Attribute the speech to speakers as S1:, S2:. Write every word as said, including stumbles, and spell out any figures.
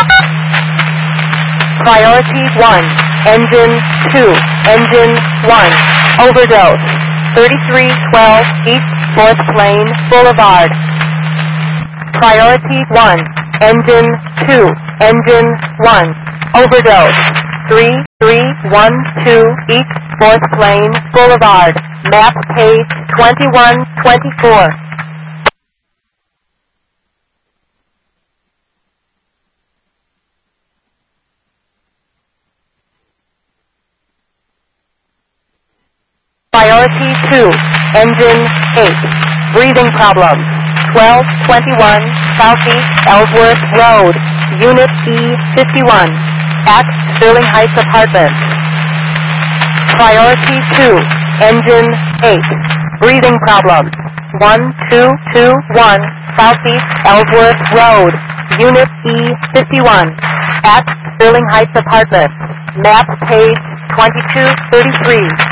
S1: Priority one, engine two, engine one, overdose, thirty-three twelve East fourth Lane Boulevard. Priority one, engine two, engine one, overdose, three three one two East fourth Lane Boulevard, map page twenty-one twenty-four. Priority two, engine eight, breathing problems, twelve twenty-one Southeast Ellsworth Road, Unit E fifty-one, at Sterling Heights Apartments. Priority two, engine eight, breathing problems, one two two one Southeast Ellsworth Road, Unit E fifty-one, at Sterling Heights Apartments, map page twenty-two thirty-three.